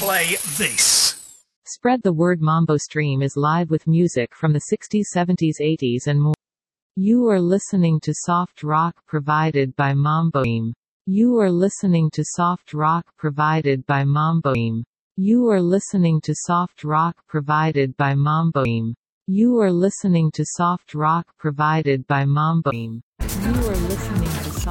play this. Spread the word. Mambo Stream is live with music from the 60s, 70s, 80s and more. You are listening to soft rock provided by Mambo Stream. You are listening to soft rock provided by Mambo Stream. You are listening to soft rock provided by Mambo Stream. You are listening to soft rock provided by Mambo Stream. You are listening